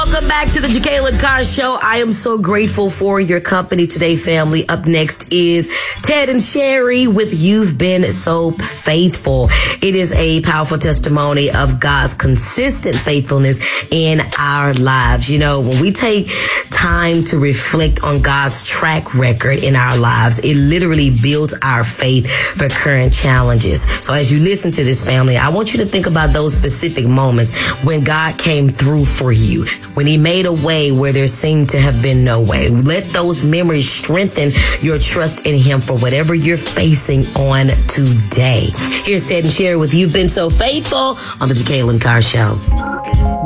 Welcome back to the Jacqueline Carr Show. I am so grateful for your company today, family. Up next is Ted and Sherry with You've Been So Faithful. It is a powerful testimony of God's consistent faithfulness in our lives. You know, when we take time to reflect on God's track record in our lives, it literally builds our faith for current challenges. So as you listen to this, family, I want you to think about those specific moments when God came through for you, when he made a way where there seemed to have been no way. Let those memories strengthen your trust in him for whatever you're facing on today. Here's Ted and Sherry with You've Been So Faithful on the Jacqueline Carr Show.